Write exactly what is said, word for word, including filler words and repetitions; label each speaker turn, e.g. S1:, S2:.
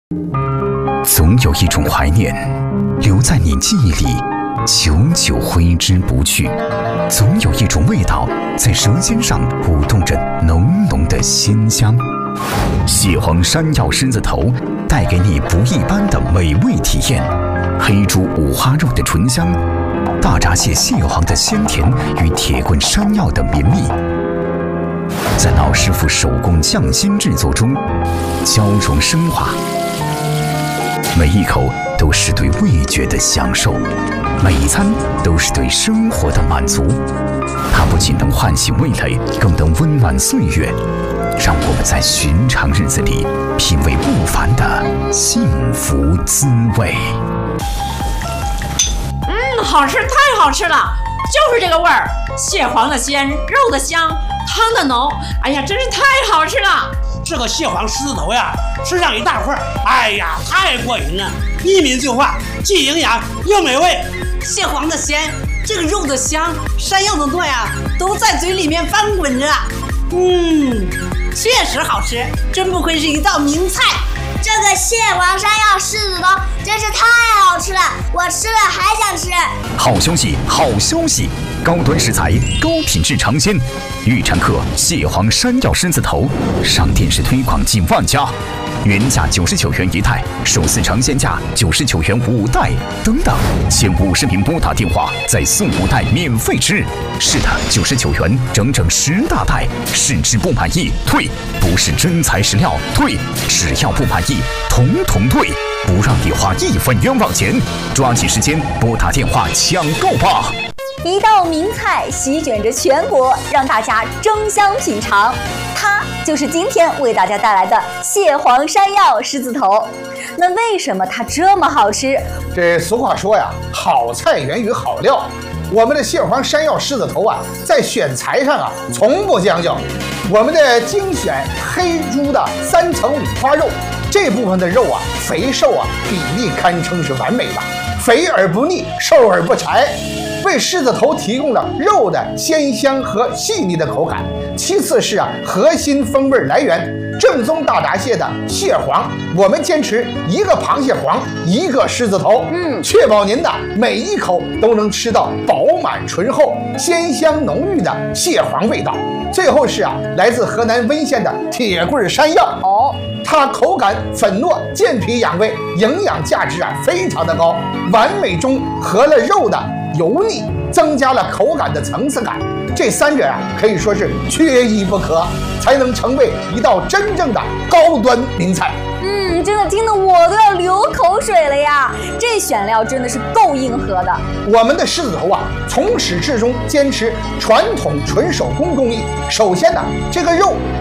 S1: 总有一种怀念留在你记忆里，久久挥之不去；总有一种味道在舌尖上舞动着浓浓的鲜香。蟹黄山药狮子头带给你不一般的美味体验，黑猪五花肉的醇香，大闸蟹蟹黄的鲜甜与铁棍山药的绵密，在老师傅手工匠心制作中交融升华。每一口都是对味觉的享受，每一餐都是对生活的满足。它不仅能唤醒味蕾，更能温暖岁月，让我们在寻常日子里品味不凡的幸福滋味。
S2: 嗯，好吃，太好吃了，就是这个味儿，蟹黄的鲜，肉的香，汤的浓，哎呀，真是太好吃了。
S3: 这个蟹黄狮子头呀，吃上一大块，哎呀，太过瘾了！一抿就化，既营养又美味。
S4: 蟹黄的鲜，这个肉的香，山药的糯呀，都在嘴里面翻滚着。嗯，确实好吃，真不愧是一道名菜。
S5: 这个蟹黄山药狮子头真是太好吃了，我吃了还想吃。
S1: 好消息，好消息！高端食材，高品质尝鲜，预产客蟹黄山药狮子头，上电视推广近万家，原价九十九元一袋，首次尝鲜价九十九元五袋，等等，前五十名拨打电话再送五袋免费吃。是的，九十九元整整十大袋，试吃不满意退，不是真材实料退，只要不满意统统退，不让你花一分冤枉钱，抓紧时间拨打电话抢购吧！
S6: 一道名菜席卷着全国，让大家争相品尝。它就是今天为大家带来的蟹黄山药狮子头。那为什么它这么好吃？
S7: 这俗话说呀，好菜源于好料。我们的蟹黄山药狮子头啊，在选材上啊，从不将就。我们的精选黑猪的三层五花肉，这部分的肉啊，肥瘦啊比例堪称是完美的，肥而不腻，瘦而不柴。为狮子头提供了肉的鲜香和细腻的口感。其次是啊，核心风味来源正宗大闸蟹的蟹黄，我们坚持一个螃蟹黄，一个狮子头，嗯，确保您的每一口都能吃到饱满醇厚、鲜香浓郁的蟹黄味道。最后是啊，来自河南温县的铁棍山药哦，它口感粉糯、健脾养胃，营养价值啊非常的高，完美中和了肉的油腻，增加了口感的层次感。这三者啊，可以说是缺一不可，才能成为一道真正的高端名菜。
S6: 嗯，真的听得我都要流口水了呀！这选料真的是够硬核的。
S7: 我们的狮子头啊，从始至终坚持传统纯手工工艺。首先呢，这个肉